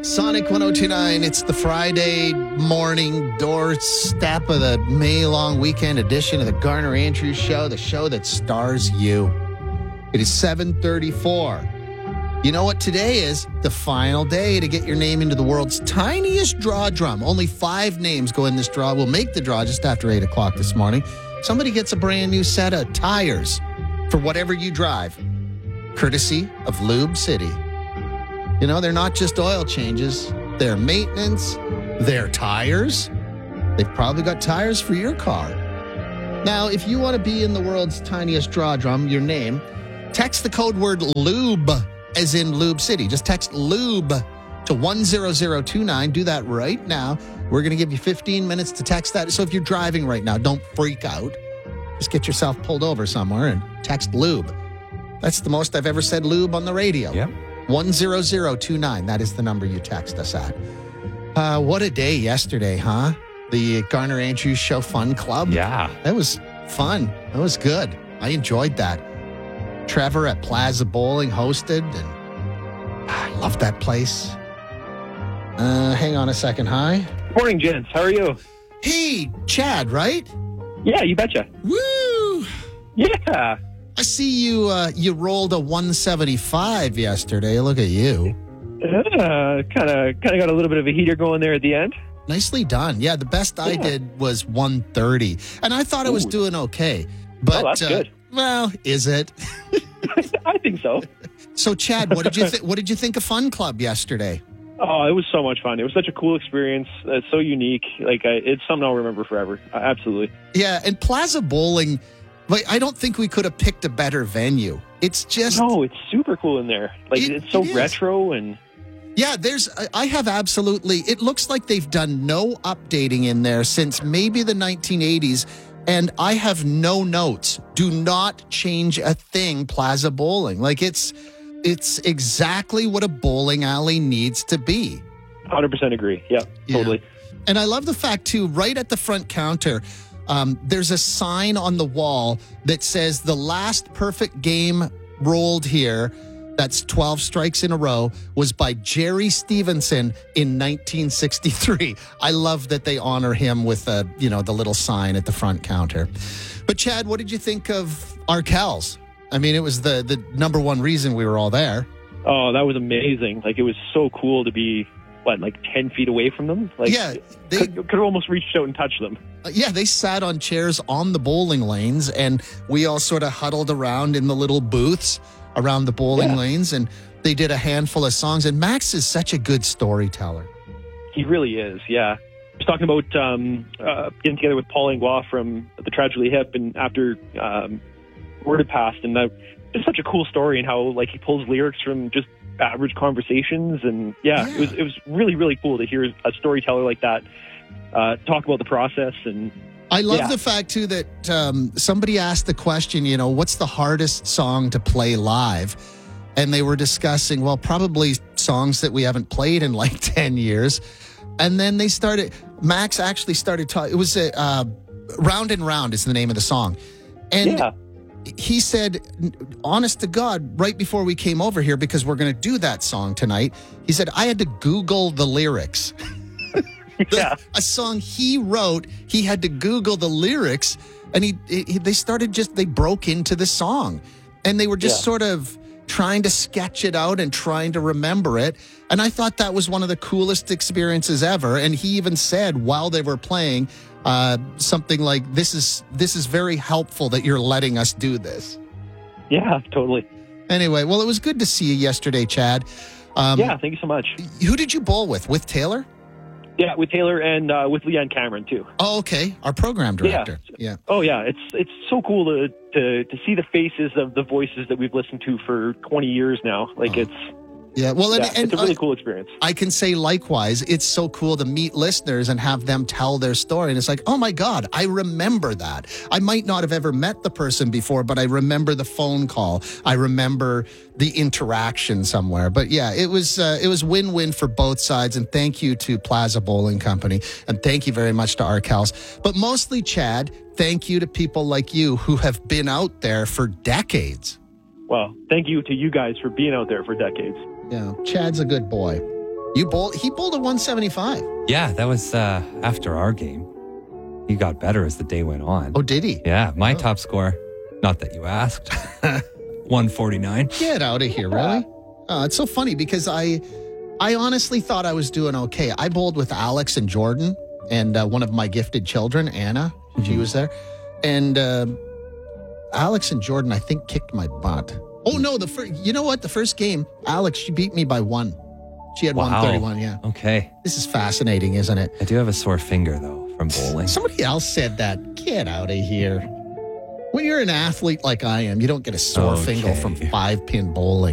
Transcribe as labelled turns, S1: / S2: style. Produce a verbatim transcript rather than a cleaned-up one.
S1: Sonic one oh two point nine. It's the Friday morning doorstep of the May long weekend edition of the Garner Andrews Show, the show that stars you. It is seven thirty-four. You know what today is? The final day to get your name into the world's tiniest draw drum. Only five names go in this draw. We'll make the draw just after eight o'clock this morning. Somebody gets a brand new set of tires for whatever you drive, courtesy of Lube City. You know, they're not just oil changes. They're maintenance. They're tires. They've probably got tires for your car. Now, if you want to be in the world's tiniest draw drum, your name, text the code word LUBE, as in Lube City. Just text LUBE to one zero zero two nine. Do that right now. We're going to give you fifteen minutes to text that. So if you're driving right now, don't freak out. Just get yourself pulled over somewhere and text LUBE. That's the most I've ever said lube on the radio.
S2: Yep.
S1: one zero zero two nine. That is the number you text us at. Uh, what a day yesterday, huh? The Garner Andrews Show Fun Club.
S2: Yeah.
S1: That was fun. That was good. I enjoyed that. Trevor at Plaza Bowling hosted, and I love that place. Uh, hang on a second. Hi.
S3: Morning, gents. How are you?
S1: Hey, Chad, right?
S3: Yeah, you betcha.
S1: Woo!
S3: Yeah.
S1: I see you uh, you rolled a one seventy-five yesterday. Look at you.
S3: Uh, kind of kind of got a little bit of a heater going there at the end.
S1: Nicely done. Yeah, the best I
S3: Yeah.
S1: did was one thirty. And I thought I was
S3: Ooh.
S1: doing okay. But,
S3: Oh, that's
S1: uh,
S3: good.
S1: Well, is it?
S3: I think so.
S1: So, Chad, what did you th- what did you think of Fun Club yesterday?
S3: Oh, it was so much fun. It was such a cool experience. It's so unique. Like, I, it's something I'll remember forever. Uh, absolutely.
S1: Yeah, and Plaza Bowling, like, I don't think we could have picked a better venue. It's just
S3: No, it's super cool in there. Like,
S1: It-
S3: it's so
S1: it is.
S3: retro and...
S1: Yeah, there's I- I have absolutely it looks like they've done no updating in there since maybe the nineteen eighties, and I have no notes. Do not change a thing, Plaza Bowling. Like it's it's exactly what a bowling alley needs to be.
S3: one hundred percent agree. Yeah,
S1: Yeah.
S3: totally.
S1: And I love the fact too, right at the front counter, um, there's a sign on the wall that says the last perfect game rolled here, that's twelve strikes in a row, was by Jerry Stevenson in nineteen sixty-three. I love that they honor him with a, you know, the little sign at the front counter. But Chad, what did you think of Arkells? I mean, it was the, the number one reason we were all there.
S3: Oh, that was amazing. Like, it was so cool to be, what, like ten feet away from them? Like,
S1: Yeah, they-
S3: could, could have almost reached out and touched them.
S1: Uh, Yeah, they sat on chairs on the bowling lanes, and we all sort of huddled around in the little booths around the bowling
S3: Yeah.
S1: lanes, and they did a handful of songs. And Max is such a good storyteller.
S3: He really is, yeah. I was talking about um, uh, getting together with Paul Langlois from the Tragically Hip, and after um, word had passed, and that, it's such a cool story, and how like he pulls lyrics from just average conversations, and yeah,
S1: Yeah.
S3: it was it was really really cool to hear a storyteller like that uh, talk about the process. And
S1: I love
S3: Yeah.
S1: the fact, too, that um, somebody asked the question, you know, what's the hardest song to play live? And they were discussing, well, probably songs that we haven't played in like ten years. And then they started, Max actually started talking, it was a, uh, Round and Round is the name of the song. And
S3: yeah,
S1: he said, honest to God, right before we came over here, because we're going to do that song tonight, he said, I had to Google the lyrics. The-
S3: yeah,
S1: a song he wrote, he had to Google the lyrics, and he, he they started just, they broke into the song. And they were just
S3: Yeah.
S1: sort of trying to sketch it out and trying to remember it. And I thought that was one of the coolest experiences ever. And he even said while they were playing uh, something like, this is this is very helpful that you're letting us do this.
S3: yeah, totally.
S1: Anyway, well, it was good to see you yesterday, Chad. Um,
S3: Yeah, thank you so much.
S1: Who did you bowl with? With Taylor?
S3: Yeah, with Taylor and uh, with Leanne Cameron too.
S1: Oh, okay. Our program director. Yeah.
S3: Oh yeah, it's it's so cool to to to see the faces of the voices that we've listened to for twenty years now. Like
S1: Oh.
S3: it's
S1: Yeah. Well, and,
S3: yeah,
S1: and
S3: it's a really
S1: I-
S3: cool experience.
S1: I can say likewise, it's so cool to meet listeners and have them tell their story. And it's like, oh my God, I remember that. I might not have ever met the person before, but I remember the phone call. I remember the interaction somewhere. But yeah, it was uh, it was win-win for both sides. And thank you to Plaza Bowling Company. And thank you very much to Arkells. But mostly, Chad, thank you to people like you who have been out there for decades.
S3: Well, thank you to you guys for being out there for decades.
S1: Yeah, Chad's a good boy. You bowled, he bowled a one seventy-five.
S2: Yeah, that was uh, after our game. He got better as the day went on.
S1: Oh, did he?
S2: Yeah, my
S1: Oh.
S2: top score, not that you asked, one forty-nine.
S1: Get out of here, really? Oh, it's so funny because I I honestly thought I was doing okay. I bowled with Alex and Jordan and uh, one of my gifted children, Anna.
S2: Mm-hmm.
S1: She was there. And uh, Alex and Jordan, I think, kicked my butt. Oh, no, the first, you know what? The first game, Alex, she beat me by one. She had
S2: Wow.
S1: one thirty-one, yeah.
S2: Okay.
S1: This is fascinating, isn't it?
S2: I do have a sore finger, though, from bowling.
S1: Somebody else said that. Get out of here. When you're an athlete like I am, you don't get a sore finger
S2: Okay.
S1: from five-pin bowling.